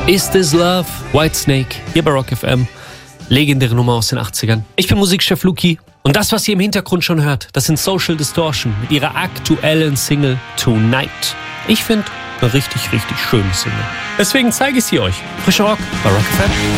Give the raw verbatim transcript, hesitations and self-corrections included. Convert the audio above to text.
Is This Love? Whitesnake, hier bei Rock F M. Legendäre Nummer aus den achtzigern. Ich bin Musikchef Luki und das, was ihr im Hintergrund schon hört, das sind Social Distortion mit ihrer aktuellen Single Tonight. Ich finde, eine richtig, richtig schöne Single. Deswegen zeige ich sie euch. Frischer Rock bei Rock F M.